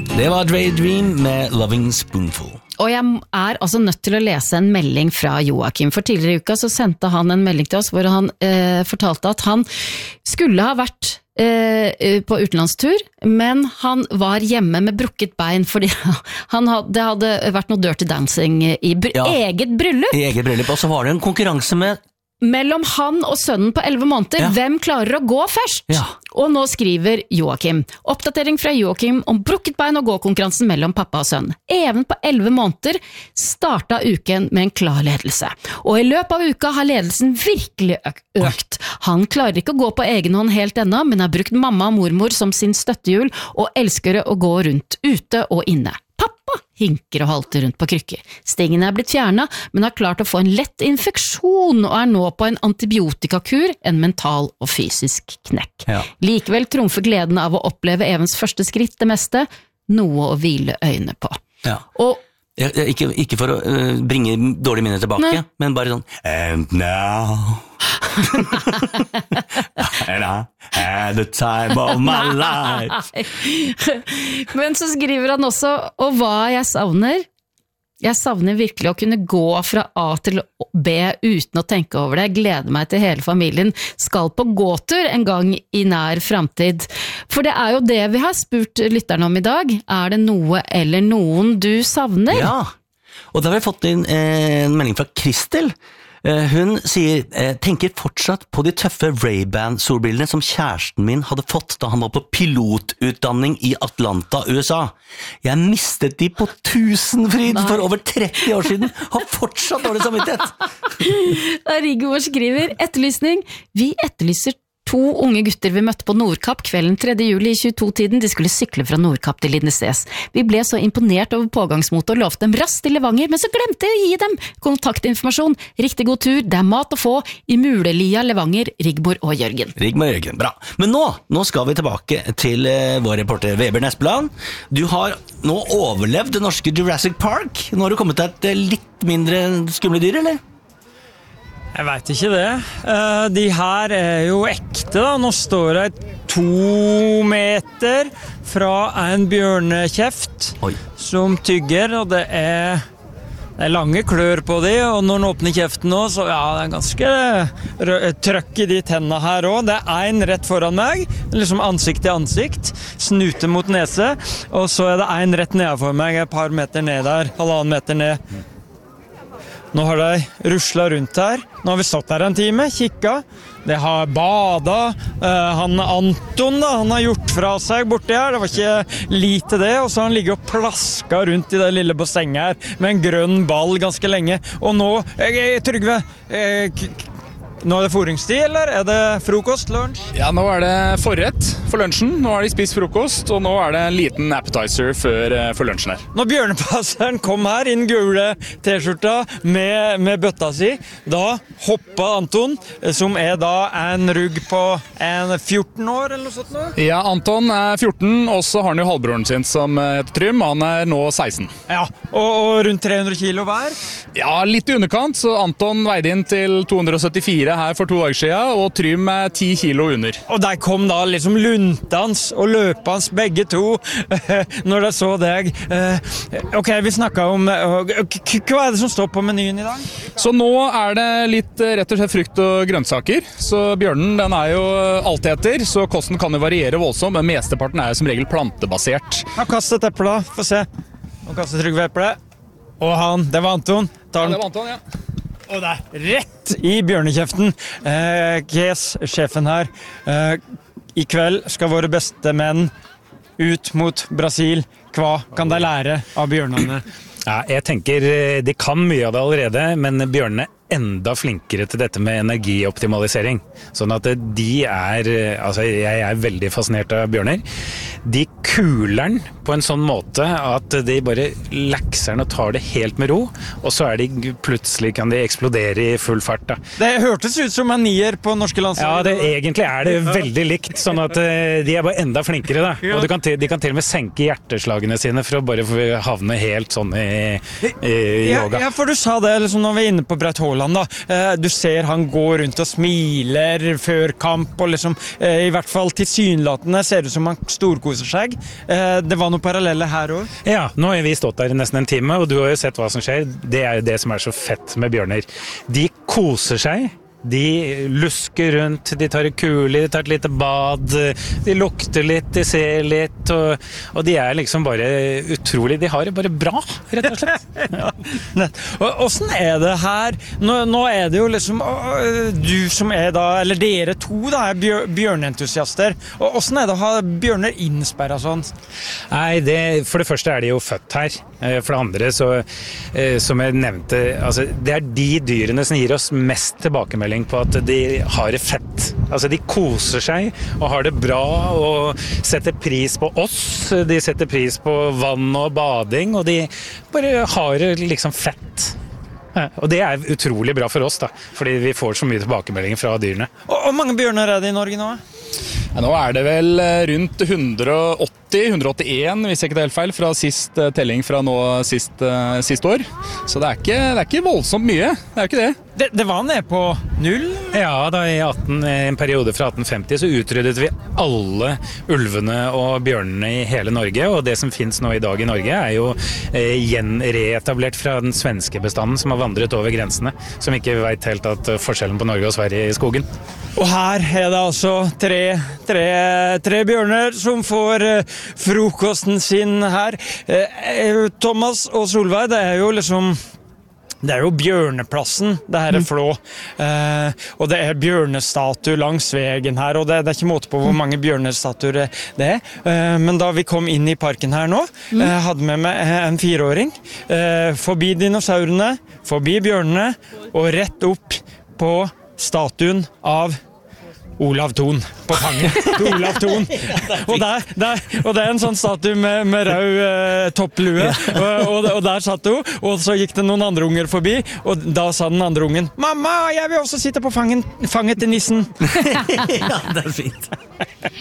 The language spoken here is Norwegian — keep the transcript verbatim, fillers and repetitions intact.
Det var Daydream med Loving Spoonful. Og jeg er altså nødt til å lese en melding fra Joakim, for tidligere i uka så sendte han en melding til oss hvor han eh, fortalte at han skulle ha vært eh, på utenlandstur, men han var hjemme med brukket bein fordi han hadde, det hadde vært noe dirty dancing i br- ja, eget bryllup. I eget bryllup, og så var det en konkurranse med mellom han og sønnen på elleve måneder, ja. Hvem klarer å gå først? Ja. Og nå skriver Joakim. Oppdatering fra Joakim om brukket bein og gå-konkurransen mellom pappa og sønn. Even på elleve måneder startet uken med en klar ledelse. Og i løpet av uka har ledelsen virkelig økt. Han klarer ikke å gå på egen hånd helt ennå, men har brukt mamma og mormor som sin støttehjul, og elsker å gå rundt ute og inne. Pappa hinker og halter rundt på krykker. Stingen er blitt fjernet, men har klart å få en lett infeksjon og er nå på en antibiotikakur, en mental og fysisk knekk. Ja. Likevel trumfer gleden av å oppleve Evens første skritt det meste, noe å hvile øynene på. Ja. Og jeg, jeg, ikke, ikke for å uh, bringe dårlige minner tilbake, Nei. Men bare sånn And now And I had the time of my life. Men så skriver han også, og hva jeg savner Jeg savner virkelig å kunne gå fra A til B uten å tenke over det. Jeg gleder meg til hele familien skal på gåtur en gang i nær fremtid. For det er jo det vi har spurt lytterne om i dag. Er det noe eller noen du savner? Ja, og da har vi fått inn en melding fra Kristel. Hun sier, tenker fortsatt på de tøffe Ray-Ban-solbrillene som kjæresten min hadde fått da han var på pilotutdanning i Atlanta, U S A. Jeg mistet de på Tusenfryd for over tretti år siden. Har fortsatt dårlig samvittighet. Rigmor skriver, etterlysning. Vi etterlyser to unge gutter vi møtte på Nordkapp kvelden tredje juli i tjueto-tiden. De skulle sykle fra Nordkapp til Lindesnes. Vi ble så imponert over pågangsmotet og lovte dem raskt til Levanger, men så glemte jeg å gi dem kontaktinformasjon. Riktig god tur, det er mat å få i Mulelia, Levanger, Rigmor og Jørgen. Rigmor og Jørgen, bra. Men nå, nå skal vi tilbake til uh, vår reporter Weber Nespeland. Du har nå overlevd det norske Jurassic Park. Nå har du kommet til et uh, litt mindre skumle dyr, eller? Jeg vet ikke det. Uh, de her er jo ekte da. Nå står jeg to meter fra en bjørnekjeft Oi. Som tygger, og det er, det er lange klør på de, og når den åpner kjeften nå, så ja, det er ganske trøkk i de tennene her også. Det er en rett foran meg, liksom ansikt til ansikt, snute mot nese, og så er det en rett nedenfor meg, et par meter ned der, halvannen meter ned. Nå har de ruslet rundt her. Nå har vi stått her en time, kikket. Det har badet. Uh, han Anton da, han har gjort fra seg borti her. Det var ikke lite det. Og så har han ligget og plasket rundt i det lille bassenget her med en grønn ball ganske lenge. Og nå, jeg, Trygve, jeg, nå er det foringstid, eller er det frokost, lunsj? Ja, nå er det forrett for lunsjen. Nå har de spist frokost, og nå er det en liten appetizer før, for lunsjen her. Når bjørnepasseren kom her i den gule t-skjorta med, med bøtta si, da hoppet Anton, som er da en rugg på en fjorten år, eller noe sånt nå? Ja, Anton er fjorten, og så har han jo halvbroren sin som heter Trym. Han er nå seksten. Ja, og, og rundt tre hundre kilo hver? Ja, litt i underkant, så Anton veide inn til to hundre syttifire her for to dager siden, og Trym er ti kilo under. Og der kom da liksom luntans og løpans begge to, når de så deg. Ok, vi snakket om, hva er det som står på menyen i dag? Så nå er det litt rett og slett frukt og grønnsaker, så bjørnen den er jo alteter, så kosten kan jo variere voldsomt, men mesteparten er jo som regel plantebasert. Ja, kast et eple da, få se. Og kast et Trygve eple. Og han, det var Anton. Ja, det var Anton, ja. Og det er rett i bjørnekjeften. Eh, Kes, sjefen her. Eh, I kveld skal våre beste menn ut mot Brasil. Hva kan de lære av bjørnene? Ja, jeg tenker de kan mye av det allerede, men bjørnene enda flinkere til dette med energioptimalisering. Sånn at de er, altså jeg er veldig fascinert av bjørner. De kuler den på en sånn måte at de bare lakser den og tar det helt med ro, og så er de plutselig kan de eksplodere i full fart da. Det hørtes ut som manier på norske landslag. Ja, det, egentlig er det veldig likt, sånn at de er bare enda flinkere da. Og de kan, til, de kan til og med senke hjerteslagene sine for å bare havne helt sånn i, i yoga. Ja, for du sa det liksom, når vi er inne på Braut Haaland da. Du ser han går rundt og smiler før kamp, og liksom, i hvert fall tilsynelatende ser det ut som han storkoser seg. Det var noe noen paralleller her også? Ja, nå har vi stått der i nesten en time, og du har jo sett hva som skjer. Det er jo det som er så fett med bjørner. De koser seg. De lusker rundt, de tar et kule, de tar et lite bad, de lukter litt, de ser litt, og, og de er liksom bare utrolig, de har det bare bra, rett og slett. Ja. Og hvordan er det her? Nå, nå er det jo liksom, du som er da, eller dere to da, er bjør, bjørnentusiaster, og hvordan er det å ha bjørner innsperret sånn? Nei, det, for det første er de jo født her. For det andre, så, som jeg nevnte, altså, det er de dyrene som gir oss mest tilbakemelding på at de har det fett. Altså, de koser seg og har det bra og setter pris på oss. De setter pris på vann og bading, og de bare har det liksom fett. Ja, og det er utrolig bra for oss da, fordi vi får så mye tilbakemeldinger fra dyrene. Og hvor mange bjørner er det i Norge nå? Ja, nå er det vel rundt hundre og åtti, hundre og åttien, hvis jeg ikke tar helt feil, fra sist telling fra nå sist, sist år. Så det er, ikke, det er ikke voldsomt mye, det er jo ikke det. Det, det var ned på null? Ja, da i atten, en periode fra atten femti så utryddet vi alle ulvene og bjørnene i hele Norge, og det som finnes nå i dag i Norge er jo eh, gjenreetablert fra den svenske bestanden som har vandret over grensene, som ikke vet helt at forskjellen på Norge og Sverige i skogen. Og her er det altså tre, tre, tre bjørner som får eh, frokosten sin her. Eh, Thomas og Solveig, det er jo liksom... Det er jo bjørneplassen, det her er Flå. Eh, og det er bjørnestatue langs vegen her, og det, det er ikke måte på hvor mange bjørnestatuer det er. Eh, men da vi kom inn i parken her nå, eh, hadde med meg en fireåring, eh, forbi dinosaurene, forbi bjørnene, og rett opp på statuen av Olav Thon på fanget til Olav Thon. Og, der, der, og det er en sånn statue med, med rød eh, topplue, og, og, og der satt hun, og så gikk det noen andre unger forbi, og da sa den andre ungen, «Mamma, jeg vil også sitte på fangen, fanget til nissen!» Ja, det er fint.